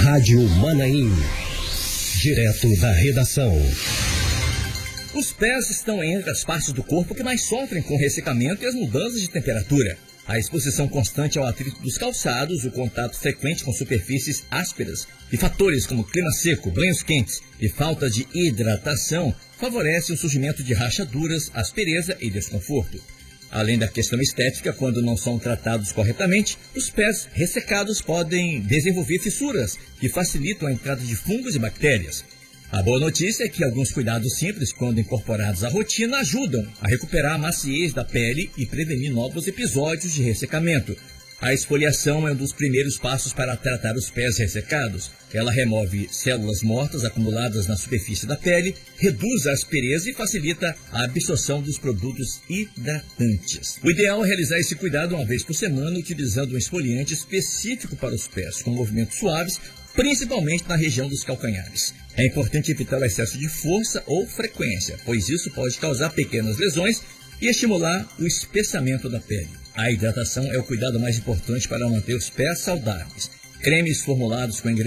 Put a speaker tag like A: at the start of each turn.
A: Rádio Manaim. Direto da redação.
B: Os pés estão entre as partes do corpo que mais sofrem com o ressecamento e as mudanças de temperatura. A exposição constante ao atrito dos calçados, o contato frequente com superfícies ásperas e fatores como clima seco, banhos quentes e falta de hidratação favorecem o surgimento de rachaduras, aspereza e desconforto. Além da questão estética, quando não são tratados corretamente, os pés ressecados podem desenvolver fissuras que facilitam a entrada de fungos e bactérias. A boa notícia é que alguns cuidados simples, quando incorporados à rotina, ajudam a recuperar a maciez da pele e prevenir novos episódios de ressecamento. A esfoliação é um dos primeiros passos para tratar os pés ressecados. Ela remove células mortas acumuladas na superfície da pele, reduz a aspereza e facilita a absorção dos produtos hidratantes. O ideal é realizar esse cuidado uma vez por semana, utilizando um esfoliante específico para os pés, com movimentos suaves, principalmente na região dos calcanhares. É importante evitar o excesso de força ou frequência, pois isso pode causar pequenas lesões e estimular o espessamento da pele. A hidratação é o cuidado mais importante para manter os pés saudáveis. Cremes formulados com